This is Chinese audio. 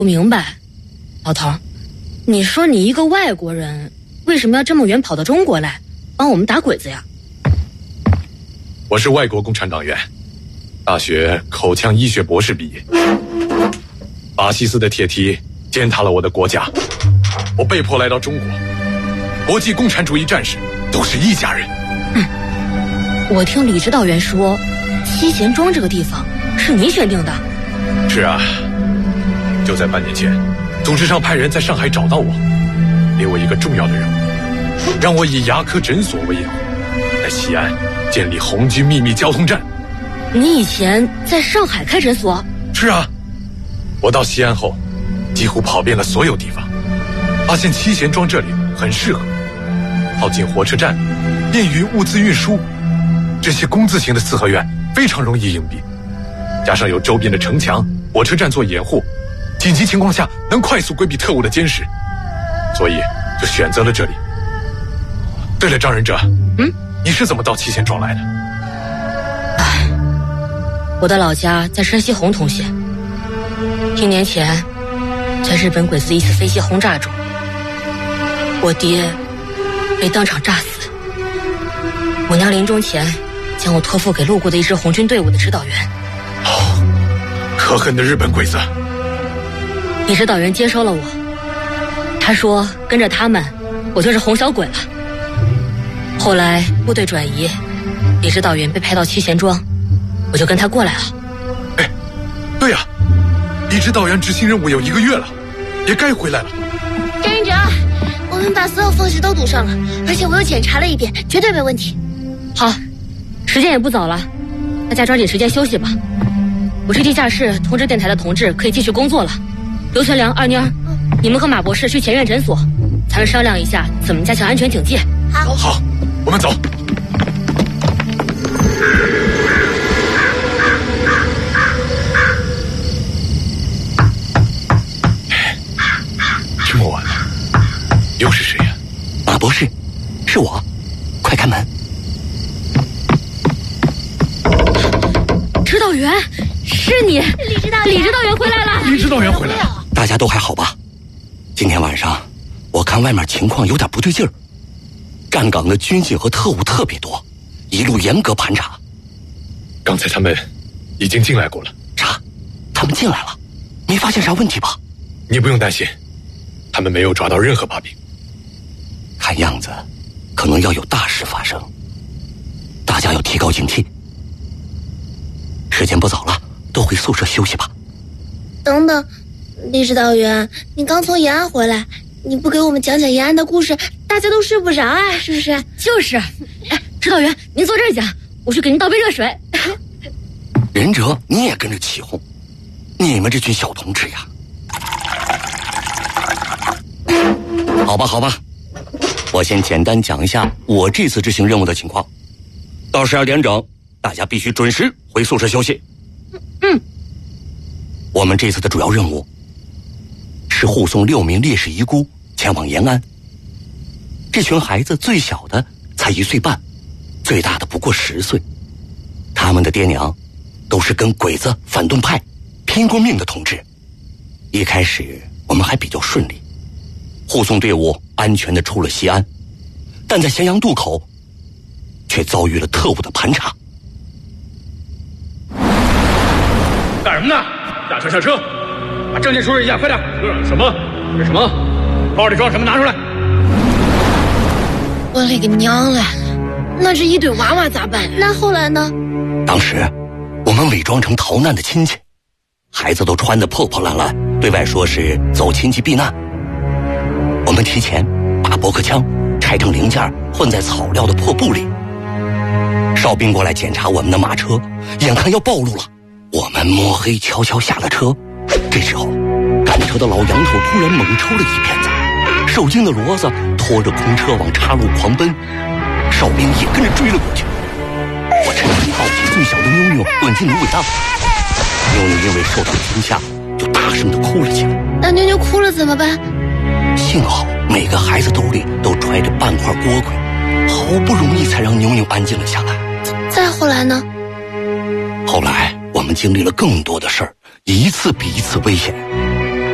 不明白，老头，你说你一个外国人，为什么要这么远跑到中国来，帮我们打鬼子呀？ 我是外国共产党员，大学口腔医学博士毕业。法西斯的铁蹄践踏了我的国家，我被迫来到中国。国际共产主义战士都是一家人。 我听李指导员说，七贤庄这个地方是你选定的。 是啊，就在半年前，组织上派人在上海找到我，给我一个重要的任务，让我以牙科诊所为掩护，在西安建立红军秘密交通站。 你以前在上海开诊所？ 是啊，我到西安后，几乎跑遍了所有地方，发现七贤庄这里很适合，靠近火车站，便于物资运输。这些工字形的四合院非常容易隐蔽，加上有周边的城墙、火车站做掩护，紧急情况下能快速规避特务的监视，所以就选择了这里。对了，张仁哲，你是怎么到七贤庄来的？ 我的老家在山西洪洞县，1年前在日本鬼子一次飞机轰炸中，我爹被当场炸死。我娘临终前将我托付给路过的一支红军队伍的指导员。 可恨的日本鬼子！ 李指导员接收了我，他说跟着他们我就是红小鬼了。后来部队转移，李指导员被派到七贤庄，我就跟他过来了。 对呀，李指导员执行任务有1个月了，也该回来了。 张仁哲，我们把所有缝隙都堵上了，而且我又检查了一遍，绝对没问题。 好，时间也不早了，大家抓紧时间休息吧。我去地下室通知电台的同志可以继续工作了。刘全良、二妮儿，你们和马博士去前院诊所，咱们商量一下怎么加强安全警戒。 好，我们走。这么晚了，又是谁呀？ 马博士，是我，快开门。 指导员，是你！李指导员回来了！ 李指导员回来了！ 大家都还好吧？今天晚上我看外面情况有点不对劲儿，站岗的军警和特务特别多，一路严格盘查。 刚才他们已经进来过了。 查？他们进来了？没发现啥问题吧？ 你不用担心，他们没有抓到任何把柄。 看样子可能要有大事发生，大家要提高警惕。时间不早了，都回宿舍休息吧。 等等，李指导员，你刚从延安回来，你不给我们讲讲延安的故事，大家都睡不着啊，是不是？ 就是。指导员，您坐这儿讲，我去给您倒杯热水。 仁哲，你也跟着起哄，你们这群小同志呀。好吧，我先简单讲一下我这次执行任务的情况。到12点整，大家必须准时回宿舍休息。我们这次的主要任务是护送6名烈士遗孤前往延安。这群孩子最小的才1岁半，最大的不过10岁。他们的爹娘都是跟鬼子反动派拼过命的同志。一开始我们还比较顺利，护送队伍安全地出了西安，但在咸阳渡口却遭遇了特务的盘查。 干什么呢？下车，把证件出示一下，快点！什么？这什么？包里装什么？拿出来！ 我勒个娘嘞！那这一堆娃娃咋办？那后来呢？ 当时我们伪装成逃难的亲戚，孩子都穿得破破烂烂，对外说是走亲戚避难。我们提前把驳壳枪拆成零件混在草料的破布里。哨兵过来检查我们的马车，眼看要暴露了，我们摸黑悄悄下了车。这时候赶车的老杨头突然猛抽了一片子，受惊的骡子拖着空车往岔路狂奔，哨兵也跟着追了过去。我趁机抱起最小的妞妞滚进芦苇荡，妞妞因为受到惊吓就大声地哭了起来。 那妞妞哭了怎么办？ 幸好每个孩子兜里都揣着半块锅盔，好不容易才让妞妞安静了下来。 再后来呢？ 后来我们经历了更多的事儿，一次比一次危险。